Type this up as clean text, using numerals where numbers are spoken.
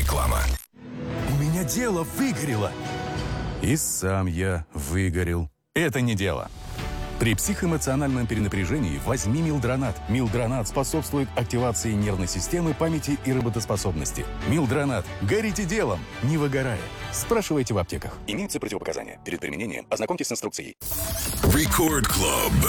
Реклама. У меня дело выгорело. И сам я выгорел. Это не дело. При психоэмоциональном перенапряжении возьми Милдронат. Милдронат способствует активации нервной системы, памяти и работоспособности. Милдронат. Горите делом, не выгорая. Спрашивайте в аптеках. Имеются противопоказания. Перед применением ознакомьтесь с инструкцией. Record Club.